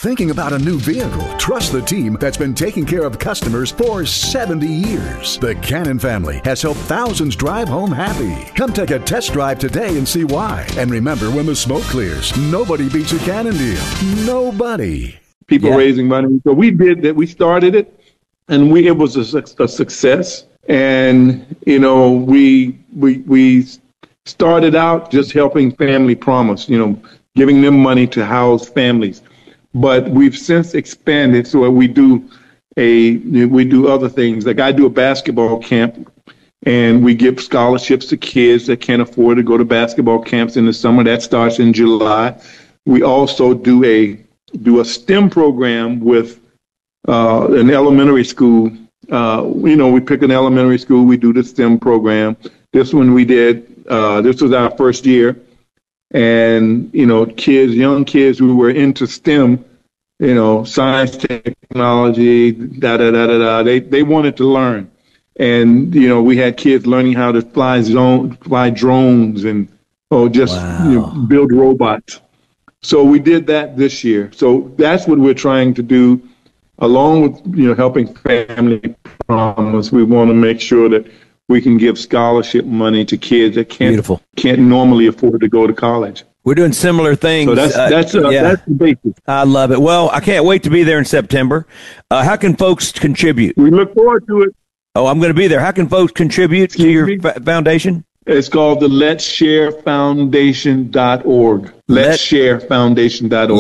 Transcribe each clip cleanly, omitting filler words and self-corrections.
Thinking about a new vehicle? Trust the team that's been taking care of customers for 70 years. The Cannon family has helped thousands drive home happy. Come take a test drive today and see why. And remember, when the smoke clears, nobody beats a Cannon deal. Nobody. People raising money. So we did that. We started it, and it was a success. And, you know, we started out just helping Family Promise, you know, giving them money to house families. But we've since expanded, so we do other things. Like I do a basketball camp, and we give scholarships to kids that can't afford to go to basketball camps in the summer. That starts in July. We also do a STEM program with an elementary school. You know, we pick an elementary school. We do the STEM program. This one we did. This was our first year. And, you know, young kids who were into STEM, you know, science, technology, they wanted to learn. And, you know, we had kids learning how to fly drones and, you know, build robots. So we did that this year. So that's what we're trying to do, along with, you know, helping Family Promise. We want to make sure that we can give scholarship money to kids that can't normally afford to go to college. We're doing similar things. So that's the basis. I love it. Well, I can't wait to be there in September. How can folks contribute? We look forward to it. Oh, I'm going to be there. How can folks contribute to your foundation? It's called the Let's Share Foundation.org. Let's Share Foundation.org.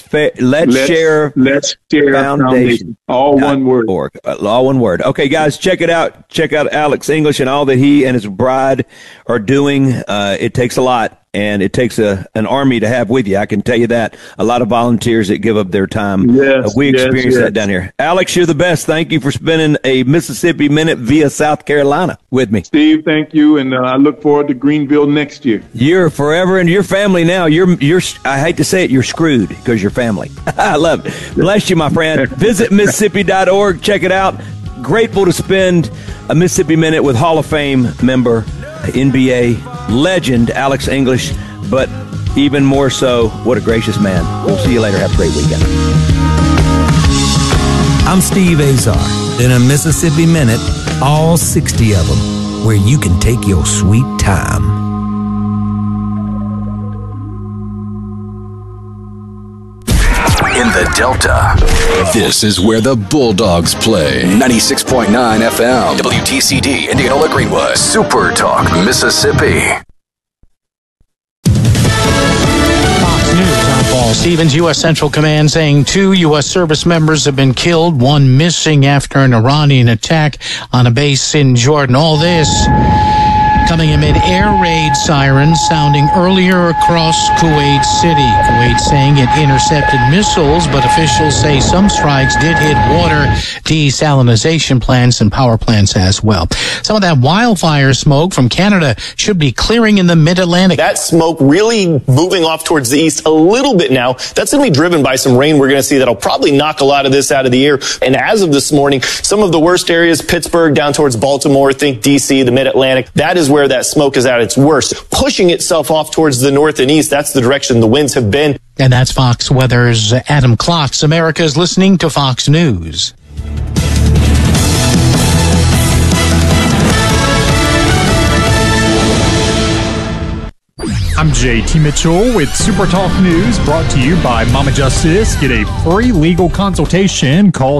Let's Share Foundation. All one word. All one word. Okay, guys, check it out. Check out Alex English and all that he and his bride are doing. It takes a lot, and it takes an army to have with you. I can tell you that. A lot of volunteers that give up their time. Yes, we experience that down here. Alex, you're the best. Thank you for spending a Mississippi Minute via South Carolina with me. Steve, thank you, and I look forward to Greenville next year. You're forever, and your family now. You're. I hate to say it, you're screwed because you're family. I love it. Bless you, my friend. Visit Mississippi.org. Check it out. Grateful to spend a Mississippi Minute with Hall of Fame member, NBA legend Alex English, but even more so, what a gracious man. We'll see you later. Have a great weekend. I'm Steve Azar. In a Mississippi Minute, all 60 of them, where you can take your sweet time. In the Delta, this is where the Bulldogs play. 96.9 FM, WTCD, Indianola Greenwood, Super Talk, Mississippi. Fox News, I'm Paul Stevens. U.S. Central Command saying 2 U.S. service members have been killed, 1 missing after an Iranian attack on a base in Jordan. All this coming amid air raid sirens sounding earlier across Kuwait City. Kuwait saying it intercepted missiles, but officials say some strikes did hit water desalination plants and power plants as well. Some of that wildfire smoke from Canada should be clearing in the mid-Atlantic. That smoke really moving off towards the east a little bit now. That's going to be driven by some rain we're going to see that'll probably knock a lot of this out of the air. And as of this morning, some of the worst areas, Pittsburgh down towards Baltimore, think D.C., the mid-Atlantic, that is where that smoke is at its worst. Pushing itself off towards the north and east, that's the direction the winds have been. And that's Fox Weather's Adam Klotz. America's listening to Fox News. I'm JT Mitchell with Super Talk News, brought to you by Mama Justice. Get a free legal consultation. Call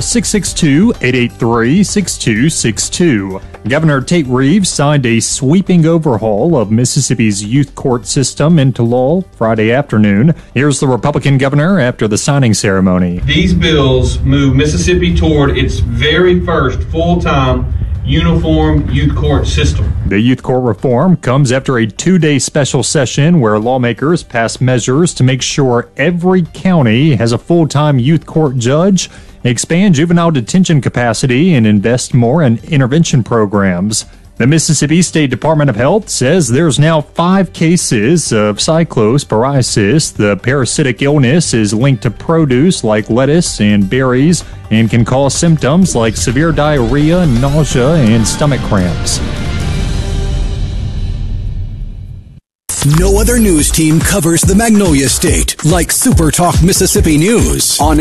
662-883-6262. Governor Tate Reeves signed a sweeping overhaul of Mississippi's youth court system into law Friday afternoon. Here's the Republican governor after the signing ceremony. These bills move Mississippi toward its very first full-time uniform youth court system. The youth court reform comes after a 2-day special session where lawmakers passed measures to make sure every county has a full-time youth court judge, expand juvenile detention capacity, and invest more in intervention programs. The Mississippi State Department of Health says there's now 5 cases of cyclosporiasis. The parasitic illness is linked to produce like lettuce and berries and can cause symptoms like severe diarrhea, nausea, and stomach cramps. No other news team covers the Magnolia State like Super Talk Mississippi News. On